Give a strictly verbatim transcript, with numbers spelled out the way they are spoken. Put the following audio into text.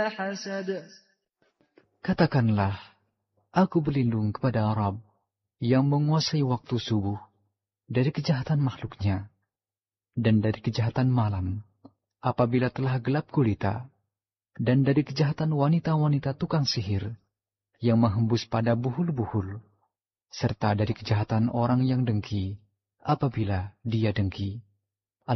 حسد. Katakanlah, aku berlindung kepada Rabb yang menguasai waktu subuh dari kejahatan makhluknya dan dari kejahatan malam apabila telah gelap gulita, dan dari kejahatan wanita-wanita tukang sihir yang menghembus pada buhul-buhul, serta dari kejahatan orang yang dengki apabila dia dengki.